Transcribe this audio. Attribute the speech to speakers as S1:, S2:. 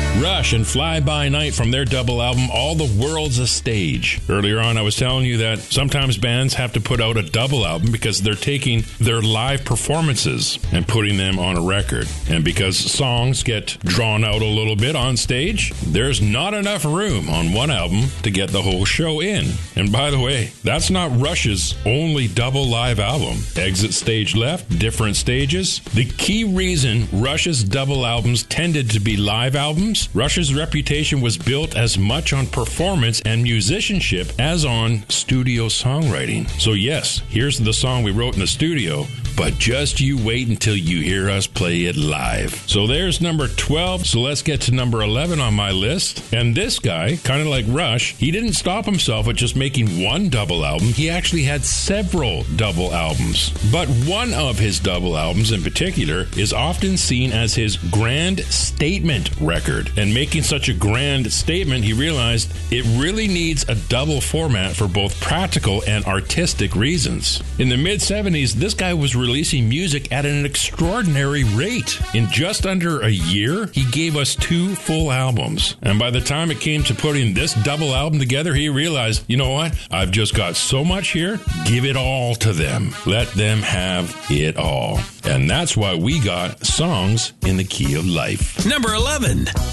S1: Rush and Fly By Night from their double album, All the World's a Stage. Earlier on, I was telling you that sometimes bands have to put out a double album because they're taking their live performances and putting them on a record. And because songs get drawn out a little bit on stage, there's not enough room on one album to get the whole show in. And by the way, that's not Rush's only double live album. Exit Stage Left, Different Stages. The key reason Rush's double albums tended to be live albums, Rush's reputation was built as much on performance and musicianship as on studio songwriting. So yes, here's the song we wrote in the studio, but just you wait until you hear us play it live. So there's number 12. So let's get to number 11 on my list. And this guy, kind of like Rush, he didn't stop himself at just making one double album. He actually had several double albums. But one of his double albums in particular is often seen as his grand statement record. And making such a grand statement, he realized it really needs a double format for both practical and artistic reasons. In the mid-70s, this guy was releasing music at an extraordinary rate. In just under a year, he gave us 2 full albums. And by the time it came to putting this double album together, he realized, you know what? I've just got so much here. Give it all to them. Let them have it all. And that's why we got Songs in the Key of Life.
S2: Number 11.